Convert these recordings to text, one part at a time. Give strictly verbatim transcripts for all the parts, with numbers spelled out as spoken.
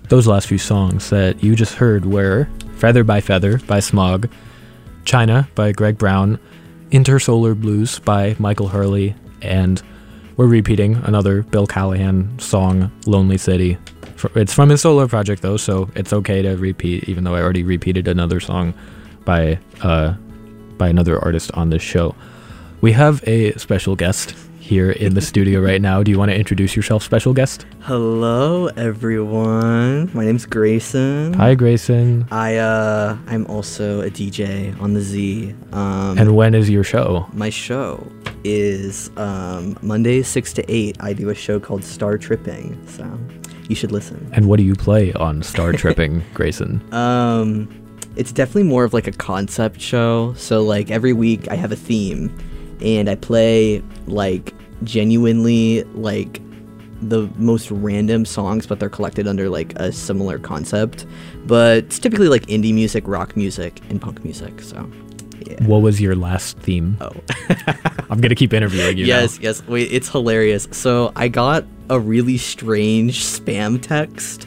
those last few songs that you just heard were Feather by Feather by Smog, China by Greg Brown, Intersolar Blues by Michael Hurley, and we're repeating another Bill Callahan song, Lonely City. It's from his solo project though, so it's okay to repeat, even though I already repeated another song by uh, by another artist on this show. We have a special guest here in the studio right now. Do you want to introduce yourself, special guest? Hello, everyone. My name's Grayson. Hi, Grayson. I, uh, I'm also a D J on the Z. Um, and when is your show? My show is um, Mondays six to eight. I do a show called Star Tripping, so you should listen. And what do you play on Star Tripping, Grayson? Um, it's definitely more of like a concept show. So like every week I have a theme, and I play like genuinely like the most random songs, but they're collected under like a similar concept. But it's typically like indie music, rock music, and punk music. So yeah. What was your last theme? Oh. I'm gonna keep interviewing you. Yes, now. yes. Wait, it's hilarious. So I got a really strange spam text.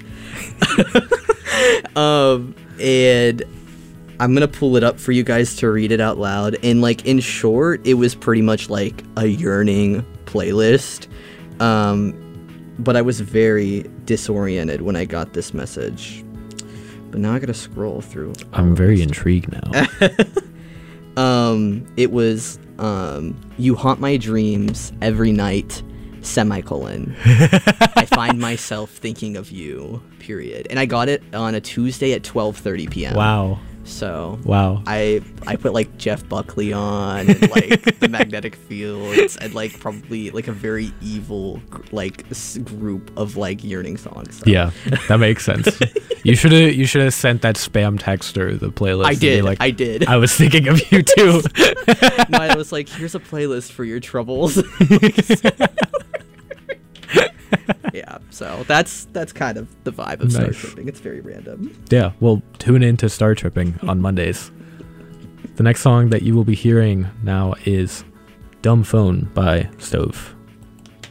um, and I'm gonna pull it up for you guys to read it out loud. And like in short, it was pretty much like a yearning playlist. Um, but I was very disoriented when I got this message. But now I gotta scroll through. I'm very intrigued now. um, it was um, you haunt my dreams every night. Semicolon. I find myself thinking of you. Period. And I got it on a Tuesday at twelve thirty p.m. Wow. So wow. I I put like Jeff Buckley on, and like The Magnetic Fields, and like probably like a very evil like s- group of like yearning songs. So. Yeah, that makes sense. You should have you should have sent that spam texter the playlist. I did. Like, I did. I was thinking of you too. No, I was like, here's a playlist for your troubles. Yeah, so that's that's kind of the vibe of Star Nice. Tripping. It's very random. Yeah, well, tune in to Star Tripping on Mondays. The next song that you will be hearing now is Dumb Phone by Stove.